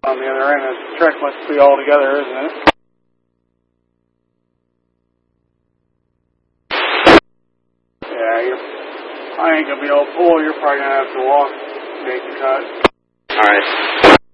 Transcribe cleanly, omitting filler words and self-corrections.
On the other end, the trek must be all together, isn't it? Yeah, I ain't gonna be able to pull. You're probably gonna have to walk, make the cut. All right.